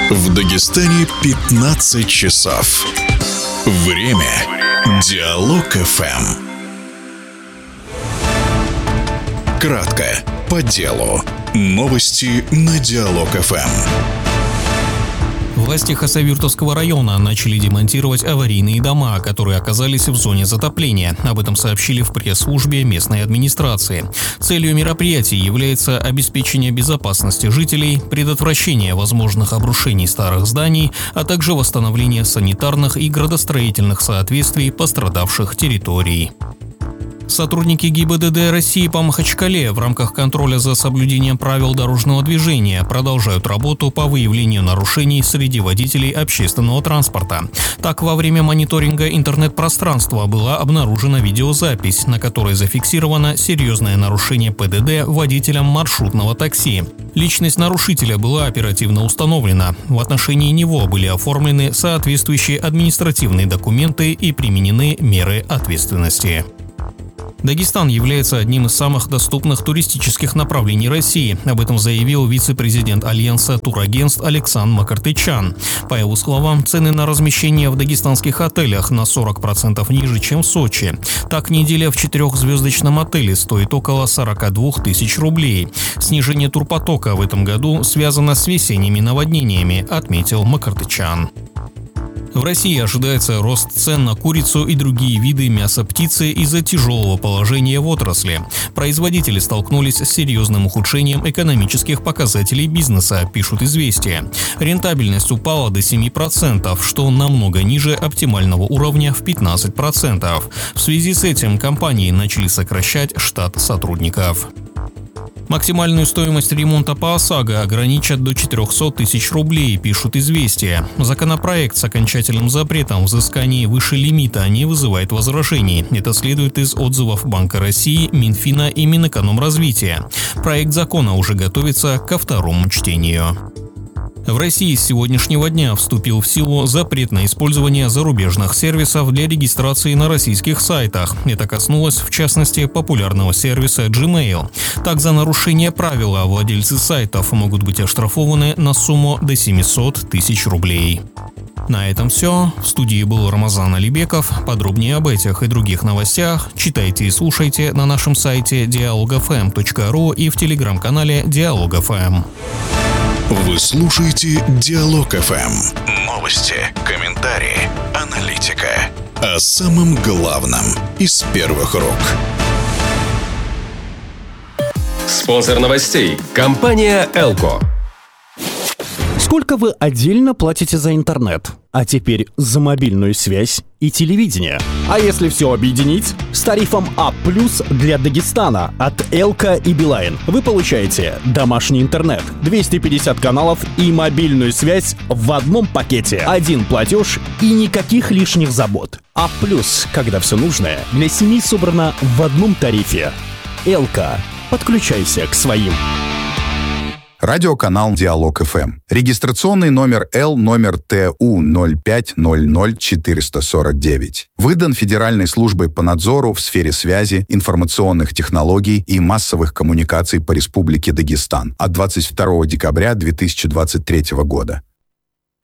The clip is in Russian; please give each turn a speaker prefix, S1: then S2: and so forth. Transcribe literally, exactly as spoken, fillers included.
S1: В Дагестане пятнадцать часов. Время Диалог эф эм. Кратко, по делу. Новости на Диалог эф эм.
S2: Власти Хасавюртовского района начали демонтировать аварийные дома, которые оказались в зоне затопления. Об этом сообщили в пресс-службе местной администрации. Целью мероприятия является обеспечение безопасности жителей, предотвращение возможных обрушений старых зданий, а также восстановление санитарных и градостроительных соответствий пострадавших территорий. Сотрудники ГИБДД России по Махачкале в рамках контроля за соблюдением правил дорожного движения продолжают работу по выявлению нарушений среди водителей общественного транспорта. Так, во время мониторинга интернет-пространства была обнаружена видеозапись, на которой зафиксировано серьезное нарушение ПДД водителем маршрутного такси. Личность нарушителя была оперативно установлена. В отношении него были оформлены соответствующие административные документы и применены меры ответственности. Дагестан является одним из самых доступных туристических направлений России. Об этом заявил вице-президент Альянса турагентств Александр Макартычан. По его словам, цены на размещение в дагестанских отелях на сорок процентов ниже, чем в Сочи. Так, неделя в четырехзвездочном отеле стоит около сорок две тысячи рублей. Снижение турпотока в этом году связано с весенними наводнениями, отметил Макартычан. В России ожидается рост цен на курицу и другие виды мяса птицы из-за тяжелого положения в отрасли. Производители столкнулись с серьезным ухудшением экономических показателей бизнеса, пишут «Известия». Рентабельность упала до семи процентов, что намного ниже оптимального уровня в пятнадцать процентов. В связи с этим компании начали сокращать штат сотрудников. Максимальную стоимость ремонта по ОСАГО ограничат до четырехсот тысяч рублей, пишут «Известия». Законопроект с окончательным запретом взыскания выше лимита не вызывает возражений. Это следует из отзывов Банка России, Минфина и Минэкономразвития. Проект закона уже готовится ко второму чтению. В России с сегодняшнего дня вступил в силу запрет на использование зарубежных сервисов для регистрации на российских сайтах. Это коснулось, в частности, популярного сервиса Gmail. Так, за нарушение правила владельцы сайтов могут быть оштрафованы на сумму до семисот тысяч рублей. На этом все. В студии был Рамазан Алибеков. Подробнее об этих и других новостях читайте и слушайте на нашем сайте диалог эф эм точка ру и в телеграм-канале Диалог эф эм.
S1: Вы слушаете Диалог эф эм. Новости, комментарии, аналитика. О самом главном из первых рук.
S3: Спонсор новостей – компания «Элко».
S4: Сколько вы отдельно платите за интернет? А теперь за мобильную связь и телевидение. А если все объединить? С тарифом А плюс для Дагестана от Элко и Билайн вы получаете домашний интернет, двести пятьдесят каналов и мобильную связь в одном пакете. Один платеж и никаких лишних забот. А плюс, когда все нужное для семьи собрано в одном тарифе. Элко. Подключайся к своим.
S5: Радиоканал Диалог эф эм. Регистрационный номер Л номер Т У ноль пять ноль ноль четыре сорок девять. Выдан Федеральной службой по надзору в сфере связи, информационных технологий и массовых коммуникаций по Республике Дагестан от двадцать второго декабря две тысячи двадцать третьего года.